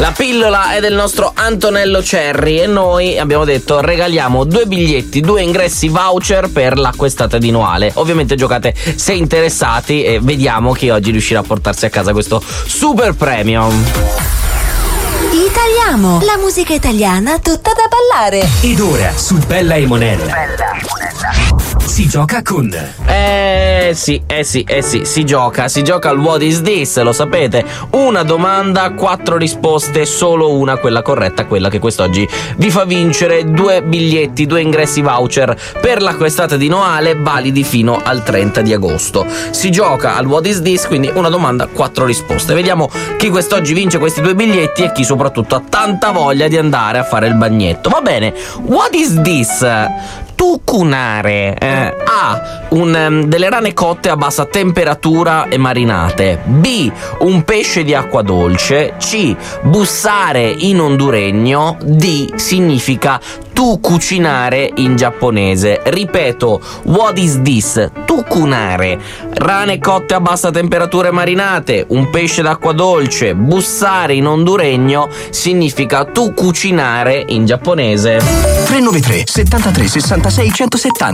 La pillola è del nostro Antonello Cerri e noi abbiamo detto regaliamo 2 biglietti, 2 ingressi voucher per l'acquestate di Noale. Ovviamente giocate se interessati e vediamo chi oggi riuscirà a portarsi a casa questo super premium. Italiamo, la musica italiana tutta da ballare. Ed ora su Bella e Monella si gioca con Sì, si gioca al What is this, lo sapete? Una domanda, 4 risposte, solo una, quella corretta, quella che quest'oggi vi fa vincere 2 biglietti, 2 ingressi voucher per l'acquestate di Noale, validi fino al 30 di agosto. Si gioca al What is this, quindi una domanda, 4 risposte. Vediamo chi quest'oggi vince questi 2 biglietti e chi soprattutto ha tanta voglia di andare a fare il bagnetto. Va bene, What is this? Tucunare. A. Delle rane cotte a bassa temperatura e marinate. B. Un pesce di acqua dolce. C. Bussare in honduregno. D. Significa tu cucinare in giapponese. Ripeto, what is this? Tucunare. Rane cotte a bassa temperatura e marinate. Un pesce d'acqua dolce. Bussare in honduregno significa tu cucinare in giapponese. 393 73 66 170.